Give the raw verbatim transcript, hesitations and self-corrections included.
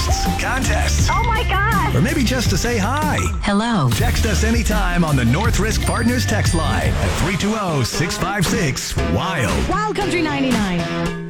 requests, contests, Oh my God. or maybe just to say hi. Hello. Text us anytime on the North Risk Partners text line at three two zero, six five six, WILD. Wild Country ninety-nine.